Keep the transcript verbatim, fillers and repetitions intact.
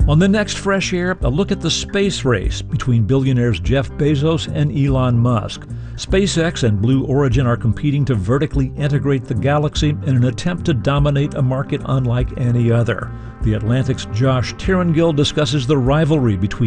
On the next Fresh Air, a look at the space race between billionaires Jeff Bezos and Elon Musk. SpaceX and Blue Origin are competing to vertically integrate the galaxy in an attempt to dominate a market unlike any other. The Atlantic's Josh Tirangill discusses the rivalry between